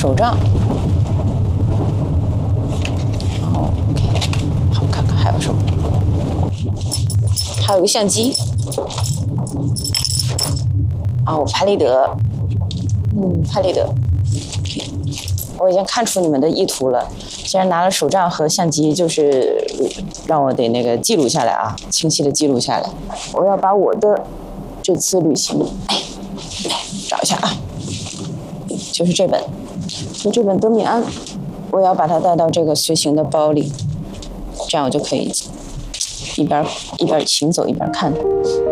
手账。哦 ，OK， 好，看看还有什么？还有个相机。哦，拍立得。拍立得。我已经看出你们的意图了。既然拿了手账和相机，就是让我得那个记录下来啊，清晰的记录下来。我要把我的这次旅行，找一下啊，就是这本，就这本德米安，我要把它带到这个随行的包里，这样我就可以一边行走一边看。